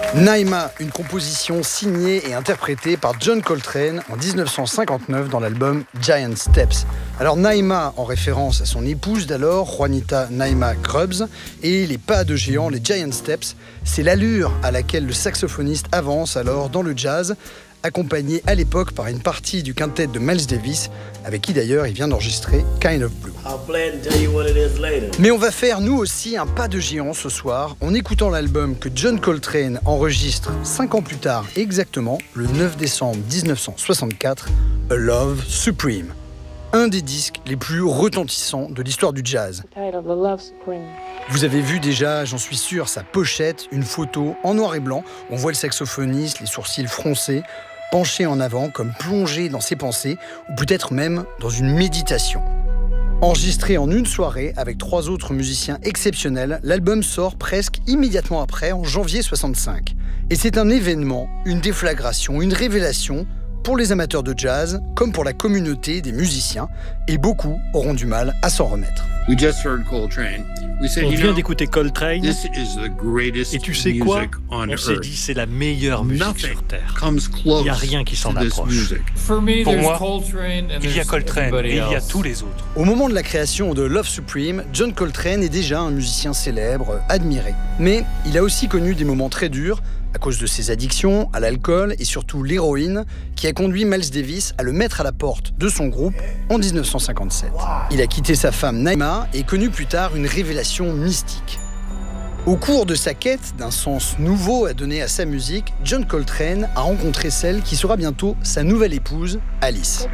Naima, une composition signée et interprétée par John Coltrane en 1959 dans l'album Giant Steps. Alors Naima en référence à son épouse d'alors, Juanita Naima Grubbs, et les pas de géant, les Giant Steps, c'est l'allure à laquelle le saxophoniste avance alors dans le jazz, accompagné à l'époque par une partie du quintet de Miles Davis, avec qui d'ailleurs il vient d'enregistrer Kind of Blue. Mais on va faire nous aussi un pas de géant ce soir en écoutant l'album que John Coltrane enregistre 5 ans plus tard exactement, le 9 décembre 1964, A Love Supreme. Un des disques les plus retentissants de l'histoire du jazz. Vous avez vu déjà, j'en suis sûr, sa pochette, une photo en noir et blanc. On voit le saxophoniste, les sourcils froncés, penché en avant comme plongé dans ses pensées, ou peut-être même dans une méditation. Enregistré en une soirée avec 3 autres musiciens exceptionnels, l'album sort presque immédiatement après, en janvier 65. Et c'est un événement, une déflagration, une révélation pour les amateurs de jazz, comme pour la communauté des musiciens, et beaucoup auront du mal à s'en remettre. On vient d'écouter Coltrane, et tu sais quoi? On s'est dit c'est la meilleure musique sur Terre. Il n'y a rien qui s'en approche. Pour moi, il y a Coltrane et il y a tous les autres. Au moment de la création de Love Supreme, John Coltrane est déjà un musicien célèbre, admiré. Mais il a aussi connu des moments très durs, à cause de ses addictions à l'alcool et surtout l'héroïne, qui a conduit Miles Davis à le mettre à la porte de son groupe en 1957. Il a quitté sa femme Naima et connu plus tard une révélation mystique. Au cours de sa quête d'un sens nouveau à donner à sa musique, John Coltrane a rencontré celle qui sera bientôt sa nouvelle épouse, Alice.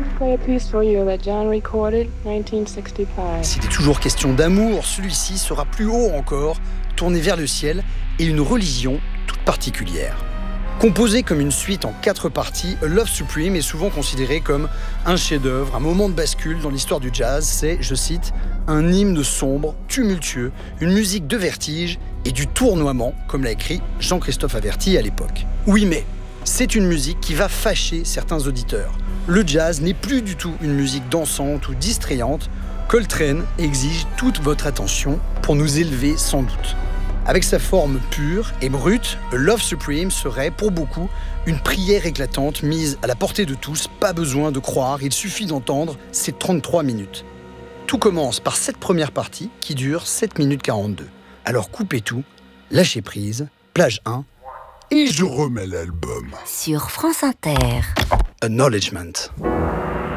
S'il est toujours question d'amour, celui-ci sera plus haut encore, tourné vers le ciel et une religion toute particulière. Composé comme une suite en 4 parties, A Love Supreme est souvent considéré comme un chef-d'œuvre, un moment de bascule dans l'histoire du jazz. C'est, je cite, un hymne sombre, tumultueux, une musique de vertige et du tournoiement, comme l'a écrit Jean-Christophe Averty à l'époque. Oui, mais c'est une musique qui va fâcher certains auditeurs. Le jazz n'est plus du tout une musique dansante ou distrayante. Coltrane exige toute votre attention pour nous élever sans doute. Avec sa forme pure et brute, Love Supreme serait, pour beaucoup, une prière éclatante mise à la portée de tous. Pas besoin de croire, il suffit d'entendre ces 33 minutes. Tout commence par cette première partie qui dure 7 minutes 42. Alors coupez tout, lâchez prise, plage 1, et je remets l'album. Sur France Inter. Acknowledgement.